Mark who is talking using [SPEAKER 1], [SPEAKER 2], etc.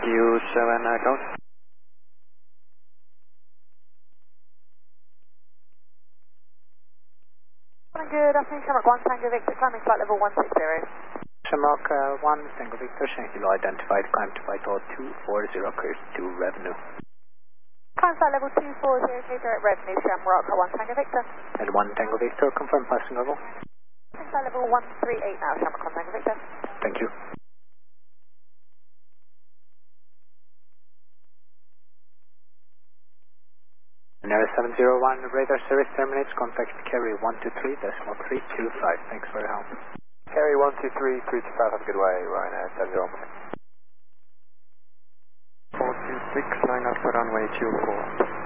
[SPEAKER 1] U7 code.
[SPEAKER 2] Good afternoon, Shamrock 1, Tango Victor, climbing flight level 160.
[SPEAKER 1] Shamrock 1, Tango Victor, Kilo identified, climb to flight level 240, clears to revenue.
[SPEAKER 2] Climb flight level 240, clear direct revenue, Shamrock 1, Tango Victor.
[SPEAKER 1] And 1 Tango Victor, confirm passing level.
[SPEAKER 2] Climb flight level 138 now, Shamrock 1, Tango Victor.
[SPEAKER 1] Thank you. Nera 701, radar service terminates, contact carry 123.325. Thanks for your help.
[SPEAKER 3] Carry 123.325, have a good way, Ryanair 701.
[SPEAKER 1] 426, line up for runway 24.